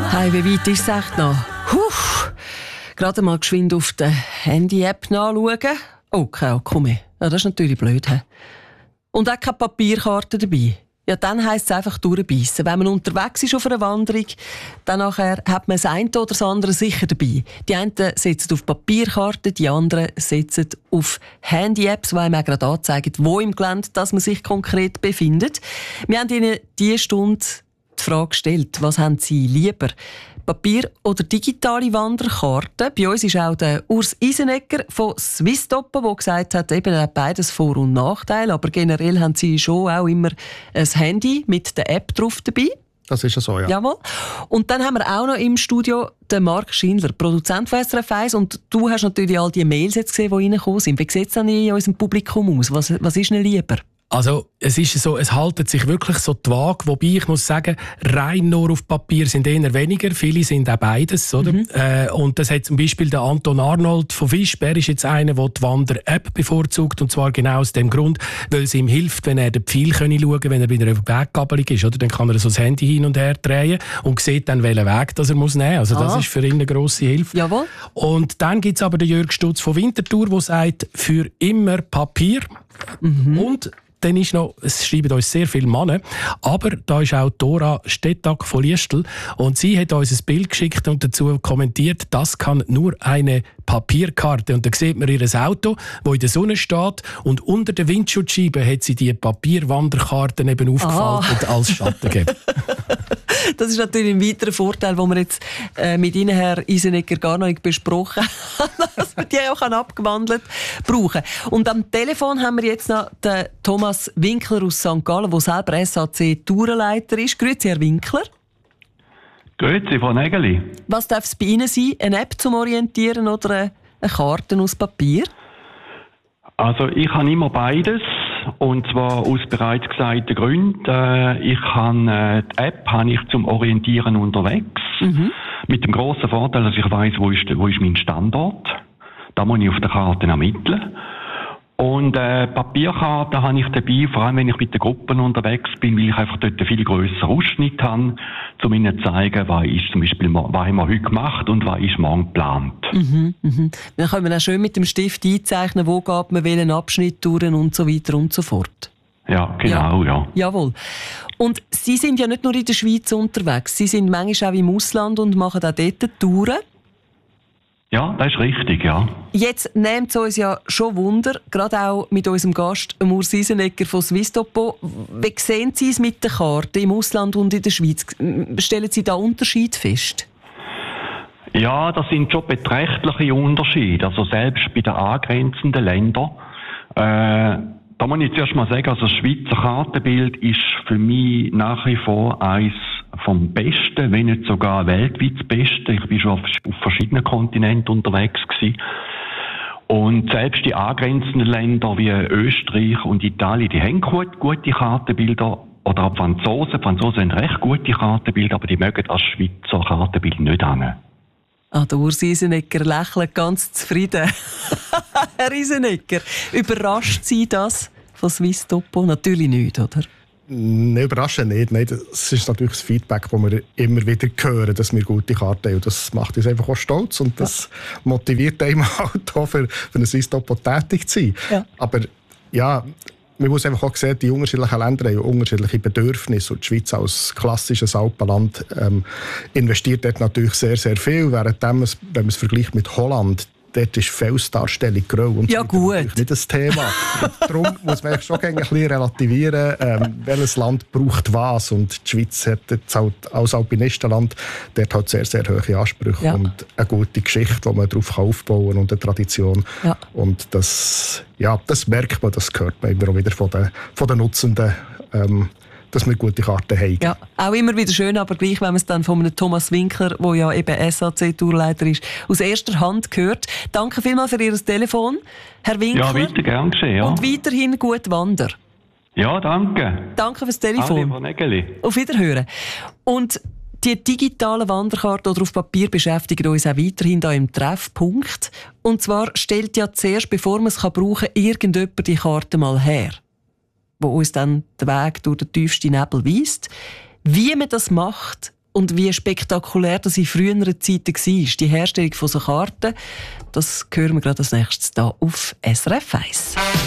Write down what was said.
Hey, wie weit ist es echt noch? Gerade mal geschwind auf der Handy-App nachschauen. Oh, kein Akku mehr. Ja, das ist natürlich blöd. He? Und auch keine Papierkarte dabei. Ja, dann heisst es einfach durchbeissen. Wenn man unterwegs ist auf einer Wanderung, dann nachher hat man das eine oder das andere sicher dabei. Die einen setzen auf Papierkarten, die anderen setzen auf Handy-Apps, die einem auch gerade anzeigen, wo im Gelände dass man sich konkret befindet. Wir haben Ihnen diese Stunde die Frage gestellt, was haben Sie lieber? Papier- oder digitale Wanderkarten? Bei uns ist auch der Urs Isenegger von Swisstopo, der gesagt hat, eben hat beides Vor- und Nachteile, aber generell haben Sie schon auch immer ein Handy mit der App drauf dabei. Das ist ja so, ja. Jawohl. Und dann haben wir auch noch im Studio den Marc Schindler, Produzent von SRF 1. Und du hast natürlich all die Mails jetzt gesehen, die reingekommen sind. Wie sieht es dann in unserem Publikum aus? Was ist Ihnen lieber? Also, es ist so, es haltet sich wirklich so die Waage, wobei ich muss sagen, rein nur auf Papier sind eher weniger, viele sind auch beides, oder? Und das hat zum Beispiel der Anton Arnold von Fischbär ist jetzt einer, der die Wander-App bevorzugt, und zwar genau aus dem Grund, weil es ihm hilft, wenn er den Pfeil schauen kann, wenn er bei einer Weggabelung ist, oder? Dann kann er so das Handy hin und her drehen und sieht dann, welchen Weg das er nehmen muss. Also das ist für ihn eine grosse Hilfe. Jawohl. Und dann gibt es aber den Jörg Stutz von Winterthur, der sagt, für immer Papier. Und dann ist noch, es schreiben uns sehr viele Männer, aber da ist auch Dora Stettag von Liestl und sie hat uns ein Bild geschickt und dazu kommentiert, das kann nur eine Papierkarte. Und da sieht man ihr Auto, das in der Sonne steht, und unter der Windschutzscheibe hat sie die Papierwanderkarten eben aufgefaltet und als Schatten gegeben. Das ist natürlich ein weiterer Vorteil, den wir jetzt mit Ihnen, Herr Isenegger, gar noch nicht besprochen haben, dass wir die auch abgewandelt brauchen. Und am Telefon haben wir jetzt noch den Thomas Winkler aus St. Gallen, der selber SAC-Tourenleiter ist. Grüezi, Herr Winkler. Grüezi, Frau Nägeli. Was darf es bei Ihnen sein? Eine App zum Orientieren oder eine Karte aus Papier? Also ich habe immer beides, und zwar aus bereits gesagten Gründen. Die App habe ich zum Orientieren unterwegs, mit dem grossen Vorteil, dass ich weiss, wo ist mein Standort. Da muss ich auf der Karte ermitteln. Und Papierkarten habe ich dabei, vor allem wenn ich mit den Gruppen unterwegs bin, weil ich einfach dort einen viel grösseren Ausschnitt habe, um ihnen zu zeigen, was ist zum Beispiel, was haben wir heute gemacht und was ist morgen geplant. Dann können wir auch schön mit dem Stift einzeichnen, wo geht man welchen Abschnitt durch und so weiter und so fort. Ja, genau, ja. Jawohl. Und Sie sind ja nicht nur in der Schweiz unterwegs, Sie sind manchmal auch im Ausland und machen auch dort Touren. Ja, das ist richtig, ja. Jetzt nimmt es uns ja schon Wunder, gerade auch mit unserem Gast, Urs Isenegger von Swisstopo. Wie sehen Sie es mit den Karten im Ausland und in der Schweiz? Stellen Sie da Unterschied fest? Ja, das sind schon beträchtliche Unterschiede. Also selbst bei den angrenzenden Ländern. Da muss ich zuerst mal sagen, also das Schweizer Kartenbild ist für mich nach wie vor eins vom Besten, wenn nicht sogar weltweit das Beste. Ich bin schon auf verschiedenen Kontinenten unterwegs gewesen. Und selbst die angrenzenden Länder wie Österreich und Italien, die haben gute Kartenbilder. Oder auch Franzosen. Franzosen haben recht gute Kartenbilder, aber die mögen das Schweizer Kartenbild nicht an. Der Urs Isenegger lächelt ganz zufrieden. Herr Isenegger, überrascht Sie das von Swisstopo? Natürlich nicht, oder? Nein, überraschend nicht. Nein, das ist natürlich das Feedback, das wir immer wieder hören, dass wir gute Karten haben. Und das macht uns einfach auch stolz und das motiviert einen halt auch für ein Swisstopo tätig zu sein. Ja. Aber ja, man muss einfach auch sehen, die unterschiedlichen Länder haben unterschiedliche Bedürfnisse. Und die Schweiz als klassisches Alpenland investiert dort natürlich sehr, sehr viel. Währenddem, wenn man es vergleicht mit Holland, dort ist Felsdarstellung grau und ja, gut. Nicht das Thema. Darum muss man schon ein bisschen relativieren, welches Land braucht was. Und die Schweiz hat jetzt halt als Alpinistenland dort halt sehr, sehr hohe Ansprüche und eine gute Geschichte, die man darauf aufbauen kann und eine Tradition. Ja. Und das merkt man, das hört man immer wieder von den Nutzenden, dass wir gute Karten haben. Ja, auch immer wieder schön, aber gleich, wenn man es dann von einem Thomas Winkler, der ja eben SAC-Tourleiter ist, aus erster Hand hört. Danke vielmals für Ihr Telefon, Herr Winkler. Ja, weiter gern geschehen, ja. Und weiterhin gut Wander. Ja, danke. Danke fürs Telefon. Auf Wiederhören. Und die digitalen Wanderkarten oder auf Papier beschäftigen uns auch weiterhin hier im Treffpunkt. Und zwar stellt ja zuerst, bevor man es brauchen kann, irgendjemand die Karte mal her, wo uns dann den Weg durch den tiefsten Nebel weist. Wie man das macht Und wie spektakulär das in früheren Zeiten war, die Herstellung von so Karten, das hören wir gerade als nächstes hier auf SRF 1.